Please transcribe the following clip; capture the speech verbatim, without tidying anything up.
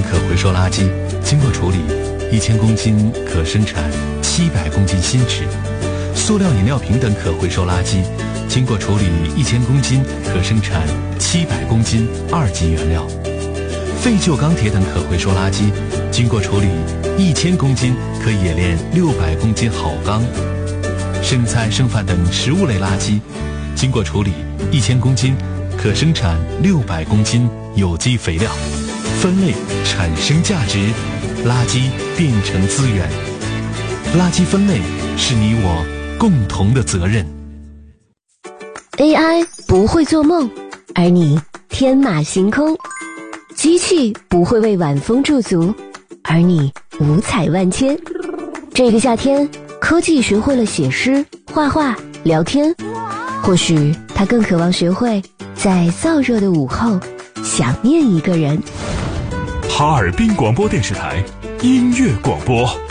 可回收垃圾，经过处理，一千公斤可生产七百公斤新纸；塑料饮料瓶等可回收垃圾，经过处理，一千公斤可生产七百公斤二级原料；废旧钢铁等可回收垃圾，经过处理，一千公斤可冶炼六百公斤好钢；剩菜剩饭等食物类垃圾，经过处理，一千公斤可生产六百公斤有机肥料。分类产生价值，垃圾变成资源。垃圾分类是你我共同的责任。 A I 不会做梦，而你天马行空；机器不会为晚风驻足，而你五彩万千。这个夏天，科技学会了写诗、画画、聊天，或许它更渴望学会在燥热的午后想念一个人。 哈尔滨广播电视台音乐广播。